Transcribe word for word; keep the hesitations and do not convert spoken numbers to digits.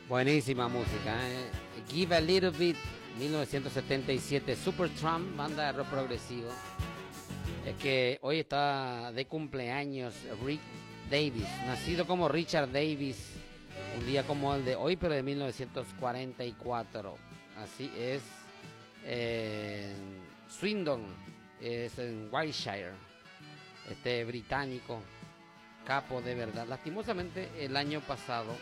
Buenísima música, ¿eh? Give a Little Bit, mil novecientos setenta y siete, Supertramp, banda de rock progresivo. Es que hoy está de cumpleaños Rick Davis, nacido como Richard Davis, un día como el de hoy, pero de mil novecientos cuarenta y cuatro. Así es, eh, Swindon, es en Wiltshire, este británico, capo de verdad. Lastimosamente el año pasado